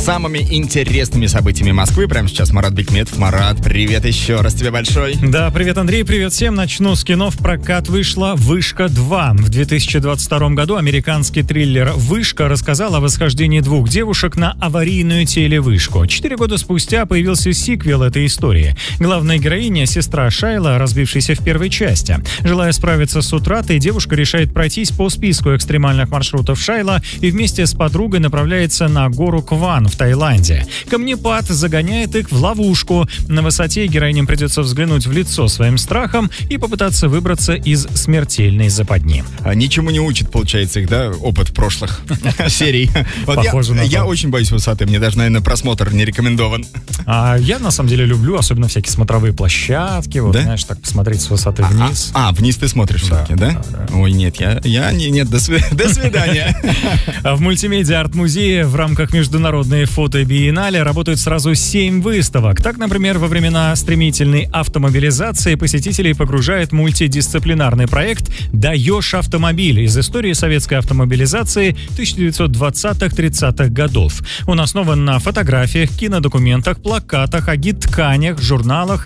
самыми интересными событиями Москвы. Прямо сейчас Марат Бикметов. Марат, привет еще раз тебе большой. Да, привет, Андрей, привет всем. Начну с кино. В прокат вышла «Вышка 2». В 2022 году американский триллер «Вышка» рассказал о восхождении двух девушек на аварийную телевышку. 4 года спустя появился сиквел этой истории. Главная героиня — сестра Шайла, разбившаяся в первой части. Желая справиться с утратой, девушка решает пройтись по списку экстремальных маршрутов Шайла и вместе с подругой направляется на гору Кван в Таиланде. Камнепад загоняет их в ловушку. На высоте героиням придется взглянуть в лицо своим страхом и попытаться выбраться из смертельной западни. Ничему не учит, получается, их, да, опыт прошлых серий. Похоже на то. Я очень боюсь высоты, мне даже, наверное, просмотр не рекомендован. Я, на самом деле, люблю, особенно всякие смотровые площадки, вот, да? Знаешь, так посмотреть с высоты вниз. Вниз ты смотришь все-таки, да? Ой, нет, нет, до свидания. В мультимедиа арт-музее в рамках международной фото-биеннале работают сразу 7 выставок. Так, например, во времена стремительной автомобилизации посетителей погружает мультидисциплинарный проект «Даешь автомобиль» из истории советской автомобилизации 1920-30-х годов. Он основан на фотографиях, кинодокументах, плакатах, агит-тканях, журналах